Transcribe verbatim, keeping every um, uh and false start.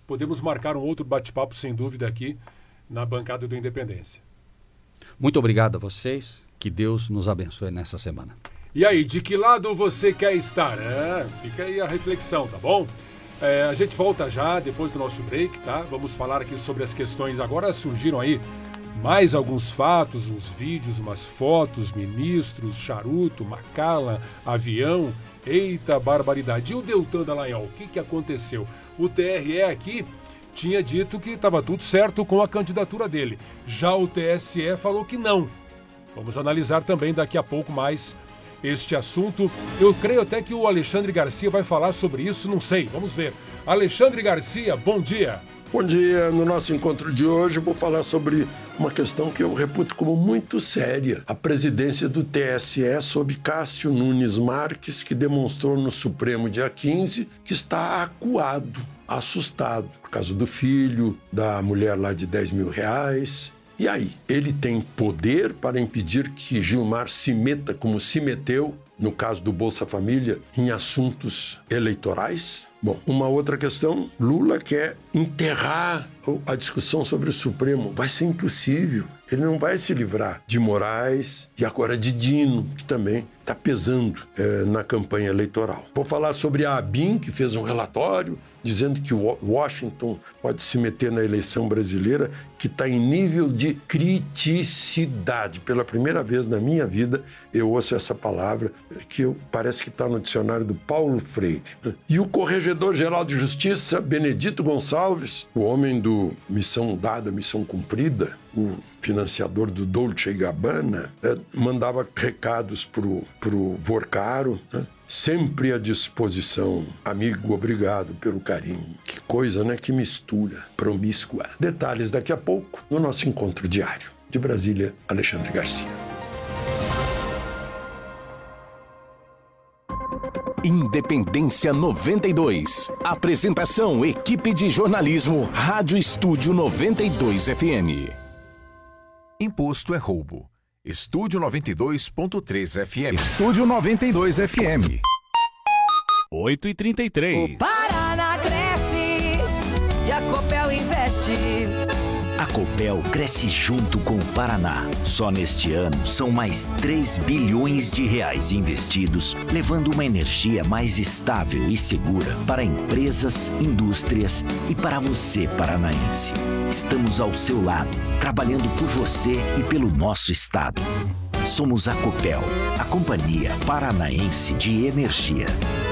podemos marcar um outro bate-papo, sem dúvida, aqui na bancada do Independência. Muito obrigado a vocês. Que Deus nos abençoe nessa semana. E aí, de que lado você quer estar? É, fica aí a reflexão, tá bom? É, a gente volta já depois do nosso break, tá? Vamos falar aqui sobre as questões. Agora surgiram aí mais alguns fatos, uns vídeos, umas fotos, ministros, charuto, Macala, avião. Eita barbaridade. E o Deltan Dallagnol, o que, que aconteceu? O T R E aqui tinha dito que estava tudo certo com a candidatura dele. Já o T S E falou que não. Vamos analisar também daqui a pouco mais este assunto. Eu creio até que o Alexandre Garcia vai falar sobre isso, não sei, vamos ver. Alexandre Garcia, bom dia. Bom dia. No nosso encontro de hoje, vou falar sobre uma questão que eu reputo como muito séria. A presidência do T S E sob Cássio Nunes Marques, que demonstrou no Supremo dia quinze que está acuado, assustado, por causa do filho, da mulher lá de dez mil reais. E aí, ele tem poder para impedir que Gilmar se meta como se meteu, no caso do Bolsa Família, em assuntos eleitorais? Bom, uma outra questão, Lula quer enterrar a discussão sobre o Supremo. Vai ser impossível. Ele não vai se livrar de Moraes e agora de Dino, que também está pesando é, na campanha eleitoral. Vou falar sobre a ABIN, que fez um relatório dizendo que Washington pode se meter na eleição brasileira, que está em nível de criticidade. Pela primeira vez na minha vida, eu ouço essa palavra, que eu, parece que está no dicionário do Paulo Freire. E o Corregedor-Geral de Justiça, Benedito Gonçalves, o homem do Missão Dada, Missão Cumprida, o financiador do Dolce e Gabbana, né, mandava recados para o Vorcaro, né, sempre à disposição. Amigo, obrigado pelo carinho. Que coisa, né? Que mistura promíscua. Detalhes daqui a pouco no nosso encontro diário. De Brasília, Alexandre Garcia. Independência noventa e dois. Apresentação, equipe de jornalismo, Rádio Estúdio noventa e dois F M. Imposto é roubo. Estúdio noventa e dois ponto três F M. Estúdio noventa e dois F M. oito e trinta e três. O Paraná cresce e a Copel investe. A Copel cresce junto com o Paraná. Só neste ano são mais três bilhões de reais investidos, levando uma energia mais estável e segura para empresas, indústrias e para você, paranaense. Estamos ao seu lado, trabalhando por você e pelo nosso estado. Somos a Copel, a Companhia Paranaense de Energia.